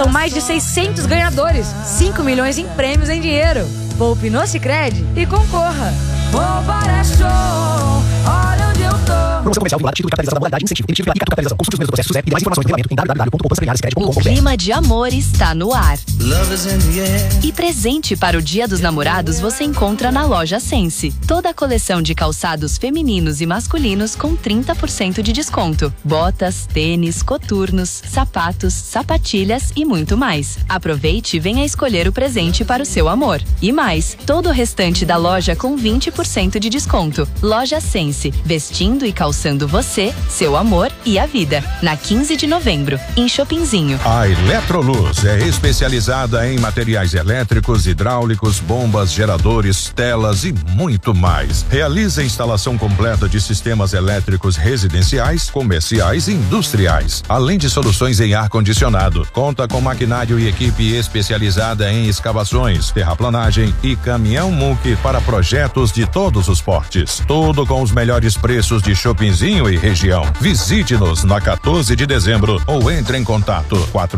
São mais de 600 ganhadores, 5 milhões em prêmios em dinheiro. Poupe no Sicredi e concorra. Poupar é show, olha onde eu tô. Promoção comercial vinculada, título de capitalização da modalidade de incentivo. Emitido pela capitalização. Consulte os primeiros processos SUSEP e mais informações no regulamento em www.poupança-sicredi.com.br. O clima de amor está no ar. E presente para o Dia dos Namorados você encontra na loja Sense. Toda a coleção de calçados femininos e masculinos com 30% de desconto. Botas, tênis, coturnos, sapatos, sapatilhas e muito mais. Aproveite e venha escolher o presente para o seu amor. E mais, todo o restante da loja com 20% de desconto. Loja Sense, vestindo e calçando você, seu amor e a vida. Na 15 de novembro, em Chopinzinho. A Eletroluz é especializada em materiais elétricos, hidráulicos, bombas, geradores, telas e muito mais. Realiza a instalação completa de sistemas elétricos residenciais, comerciais e industriais, além de soluções em ar-condicionado. Conta com maquinário e equipe especializada em escavações, terraplanagem e caminhão muque para projetos de todos os portes. Tudo com os melhores preços de Chopinzinho e região. Visite-nos na 14 de dezembro ou entre em contato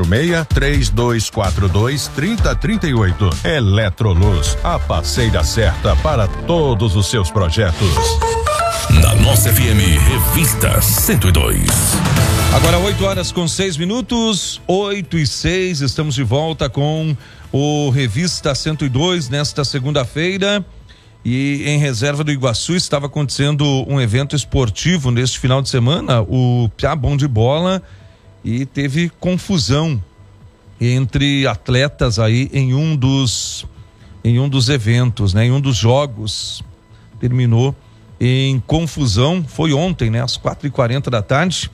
46-3242-3038. Eletroluz, a parceira certa para todos os seus projetos. Na nossa FM, Revista 102. Agora 8h06, 8h06, estamos de volta com o Revista 102 nesta segunda-feira. E em Reserva do Iguaçu estava acontecendo um evento esportivo neste final de semana, o Piá Bom de Bola, e teve confusão entre atletas aí em um dos eventos, né? Em um dos jogos. Terminou em confusão, foi ontem, né? Às 4h40 da tarde.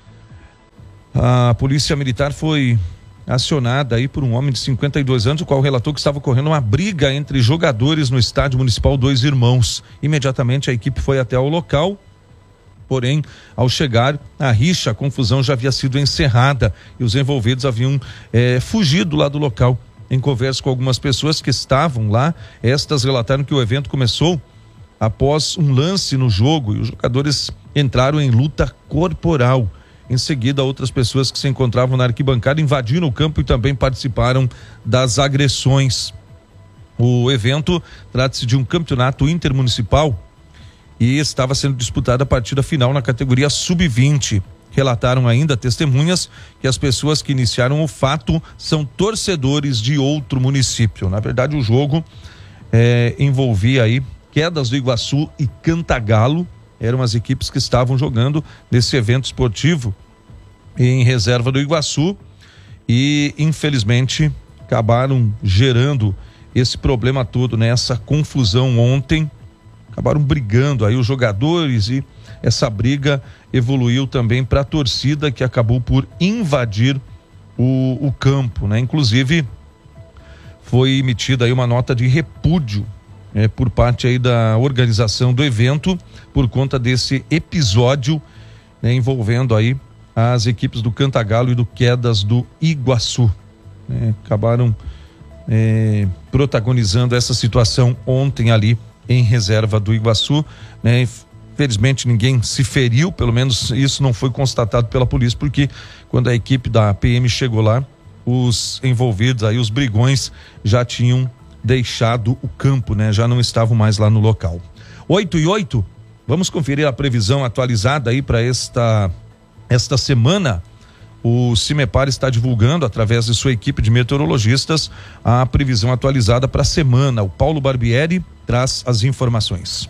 A Polícia Militar foi acionada aí por um homem de 52 anos, o qual relatou que estava ocorrendo uma briga entre jogadores no estádio municipal Dois Irmãos. Imediatamente a equipe foi até o local, porém, ao chegar, a confusão já havia sido encerrada e os envolvidos haviam fugido lá do local. Em conversa com algumas pessoas que estavam lá, estas relataram que o evento começou após um lance no jogo e os jogadores entraram em luta corporal. Em seguida, outras pessoas que se encontravam na arquibancada invadiram o campo e também participaram das agressões. O evento trata-se de um campeonato intermunicipal e estava sendo disputada a partida final na categoria sub-20. Relataram ainda testemunhas que as pessoas que iniciaram o fato são torcedores de outro município. Na verdade, o jogo envolvia aí Quedas do Iguaçu e Cantagalo. Eram as equipes que estavam jogando nesse evento esportivo em Reserva do Iguaçu e infelizmente acabaram gerando esse problema todo, né? Essa confusão ontem, acabaram brigando aí os jogadores e essa briga evoluiu também para a torcida que acabou por invadir o campo, né? Inclusive foi emitida aí uma nota de repúdio por parte aí da organização do evento por conta desse episódio, né, envolvendo aí as equipes do Cantagalo e do Quedas do Iguaçu, né? Acabaram protagonizando essa situação ontem ali em Reserva do Iguaçu, né? Infelizmente ninguém se feriu, pelo menos isso não foi constatado pela polícia, porque quando a equipe da PM chegou lá, os envolvidos aí, os brigões já tinham deixado o campo, né? Já não estavam mais lá no local. 8h08, vamos conferir a previsão atualizada aí para esta semana. O Cimepar está divulgando, através de sua equipe de meteorologistas, a previsão atualizada para a semana. O Paulo Barbieri traz as informações.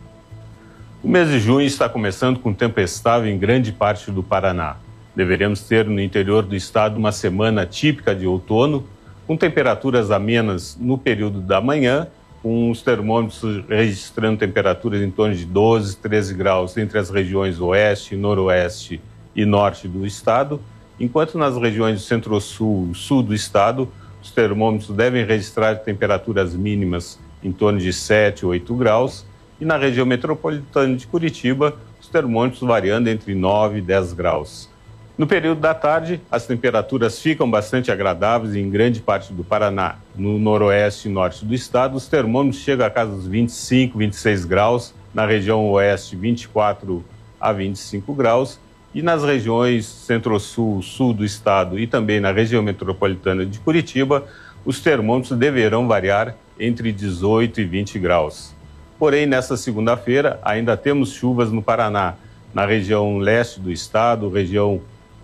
O mês de junho está começando com tempo estável em grande parte do Paraná. Deveremos ter no interior do estado uma semana típica de outono, com temperaturas amenas no período da manhã, com os termômetros registrando temperaturas em torno de 12, 13 graus entre as regiões oeste, noroeste e norte do estado, enquanto nas regiões do centro-sul e sul do estado, os termômetros devem registrar temperaturas mínimas em torno de 7 ou 8 graus, e na região metropolitana de Curitiba, os termômetros variando entre 9 e 10 graus. No período da tarde, as temperaturas ficam bastante agradáveis em grande parte do Paraná. No noroeste e norte do estado, os termômetros chegam a casa dos 25, 26 graus. Na região oeste, 24 a 25 graus. E nas regiões centro-sul, sul do estado e também na região metropolitana de Curitiba, os termômetros deverão variar entre 18 e 20 graus. Porém, nesta segunda-feira, ainda temos chuvas no Paraná, na região leste do estado, região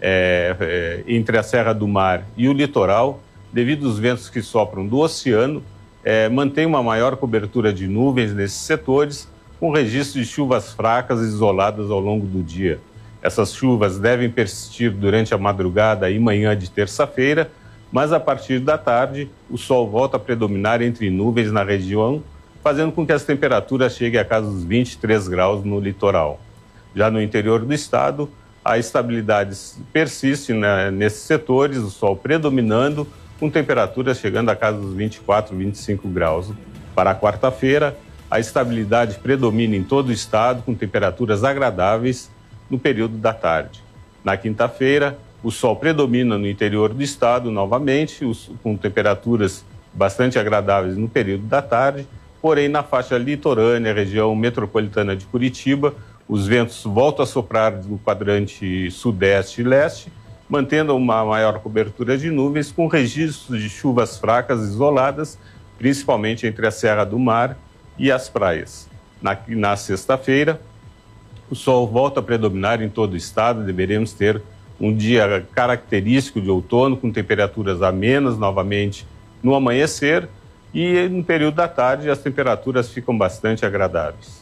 entre a Serra do Mar e o litoral, devido aos ventos que sopram do oceano, mantém uma maior cobertura de nuvens nesses setores, com registro de chuvas fracas isoladas ao longo do dia. Essas chuvas devem persistir durante a madrugada e manhã de terça-feira, mas a partir da tarde o sol volta a predominar entre nuvens na região, fazendo com que as temperaturas cheguem a casa dos 23 graus no litoral. Já no interior do estado, a estabilidade persiste nesses setores, o sol predominando, com temperaturas chegando a casa dos 24, 25 graus. Para a quarta-feira, a estabilidade predomina em todo o estado, com temperaturas agradáveis no período da tarde. Na quinta-feira, o sol predomina no interior do estado novamente, com temperaturas bastante agradáveis no período da tarde, porém na faixa litorânea, região metropolitana de Curitiba, os ventos voltam a soprar do quadrante sudeste e leste, mantendo uma maior cobertura de nuvens, com registros de chuvas fracas isoladas, principalmente entre a Serra do Mar e as praias. Na sexta-feira, o sol volta a predominar em todo o estado, deveremos ter um dia característico de outono, com temperaturas amenas novamente no amanhecer, e no período da tarde as temperaturas ficam bastante agradáveis.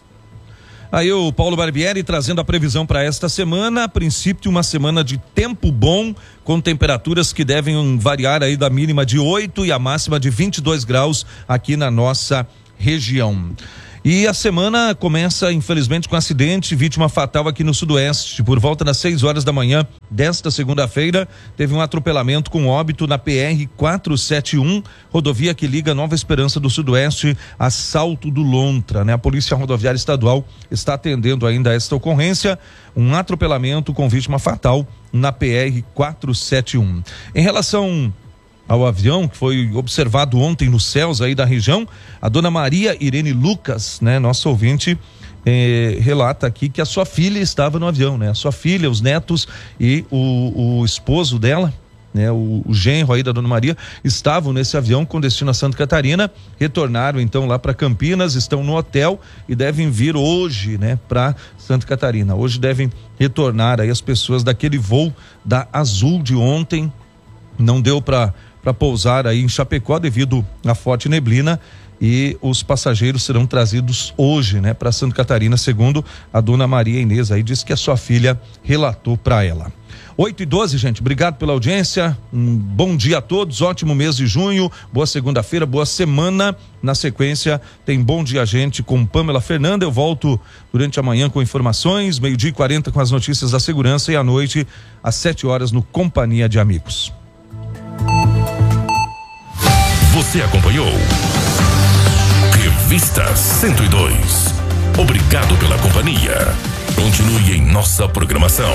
Aí o Paulo Barbieri trazendo a previsão para esta semana, a princípio uma semana de tempo bom, com temperaturas que devem variar aí da mínima de 8 e a máxima de 22 graus aqui na nossa região. E a semana começa, infelizmente, com um acidente, vítima fatal aqui no Sudoeste. Por volta das 6 horas da manhã desta segunda-feira, teve um atropelamento com óbito na PR-471, rodovia que liga Nova Esperança do Sudoeste a Salto do Lontra, né? A Polícia Rodoviária Estadual está atendendo ainda esta ocorrência, um atropelamento com vítima fatal na PR-471. Em relação ao avião que foi observado ontem nos céus aí da região, a dona Maria Irene Lucas, né, nossa ouvinte, relata aqui que a sua filha estava no avião, né? A sua filha, os netos e o esposo dela, né, o genro aí da dona Maria, estavam nesse avião com destino a Santa Catarina, retornaram então lá para Campinas, estão no hotel e devem vir hoje, né, para Santa Catarina. Hoje devem retornar aí as pessoas daquele voo da Azul de ontem. Não deu para pousar aí em Chapecó devido à forte neblina, e os passageiros serão trazidos hoje, né, para Santa Catarina, segundo a dona Maria Inês aí, disse que a sua filha relatou para ela. 8h12, gente, obrigado pela audiência, um bom dia a todos, ótimo mês de junho, boa segunda-feira, boa semana. Na sequência tem Bom Dia Gente com Pamela Fernanda. Eu volto durante a manhã com informações, 12h40 com as notícias da segurança, e à noite às 7 horas no Companhia de Amigos. Você acompanhou Revista 102. Obrigado pela companhia. Continue em nossa programação.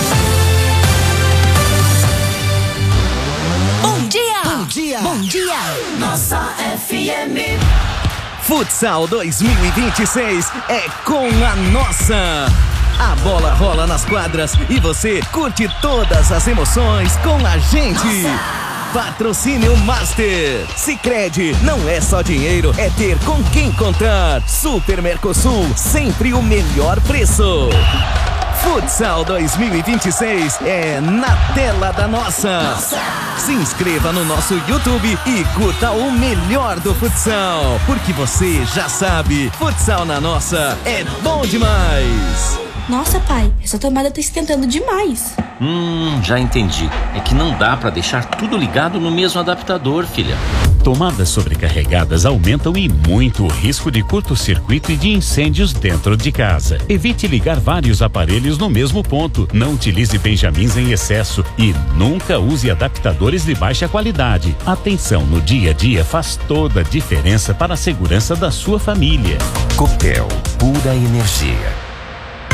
Bom dia! Bom dia! Bom dia! Nossa FM. Futsal 2026 é com a nossa. A bola rola nas quadras e você curte todas as emoções com a gente. Nossa. Patrocínio Master. Sicredi, não é só dinheiro, é ter com quem contar. Super Mercosul, sempre o melhor preço. Futsal 2026 é na tela da nossa. Se inscreva no nosso YouTube e curta o melhor do futsal, porque você já sabe, futsal na nossa é bom demais. Nossa, pai, essa tomada tá esquentando demais. Já entendi. É que não dá pra deixar tudo ligado no mesmo adaptador, filha. Tomadas sobrecarregadas aumentam e muito o risco de curto-circuito e de incêndios dentro de casa. Evite ligar vários aparelhos no mesmo ponto. Não utilize benjamins em excesso e nunca use adaptadores de baixa qualidade. Atenção no dia a dia faz toda a diferença para a segurança da sua família. Copel, pura energia.